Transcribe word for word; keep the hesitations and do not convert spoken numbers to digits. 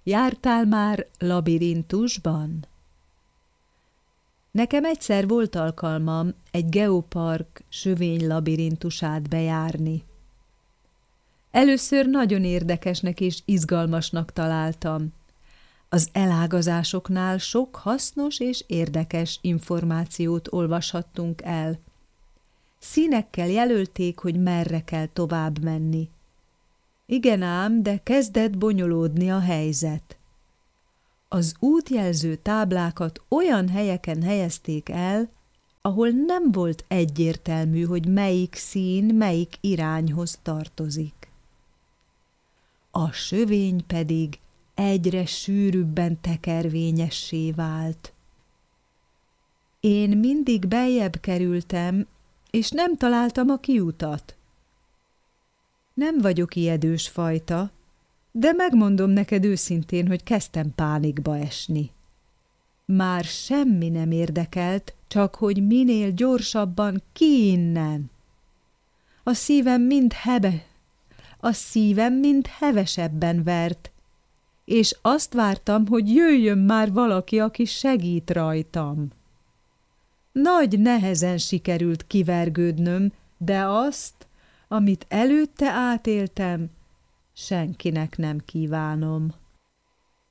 Jártál már labirintusban? Nekem egyszer volt alkalmam egy geopark sövény labirintusát bejárni. Először nagyon érdekesnek és izgalmasnak találtam. Az elágazásoknál sok hasznos és érdekes információt olvashattunk el. Színekkel jelölték, hogy merre kell tovább menni. Igen ám, de kezdett bonyolódni a helyzet. Az útjelző táblákat olyan helyeken helyezték el, ahol nem volt egyértelmű, hogy melyik szín melyik irányhoz tartozik. A sövény pedig egyre sűrűbben tekervényessé vált. Én mindig beljebb kerültem, és nem találtam a kiutat. Nem vagyok ijedős fajta, de megmondom neked őszintén, hogy kezdtem pánikba esni. Már semmi nem érdekelt, csak hogy minél gyorsabban ki innen. A szívem mind hebe, a szívem mind hevesebben vert, és azt vártam, hogy jöjjön már valaki, aki segít rajtam. Nagy nehezen sikerült kivergődnöm, de azt, amit előtte átéltem, senkinek nem kívánom.